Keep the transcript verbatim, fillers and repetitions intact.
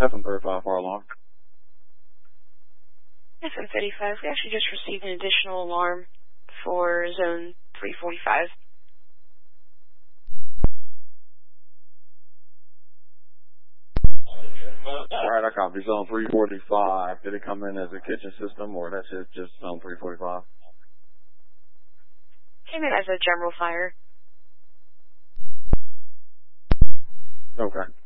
F M thirty-five, far along. F M thirty-five, we actually just received an additional alarm for zone three forty-five. Alright, I copy. Zone three forty-five. Did it come in as a kitchen system, or that's it, just zone three forty-five? Came in as a general fire. Okay.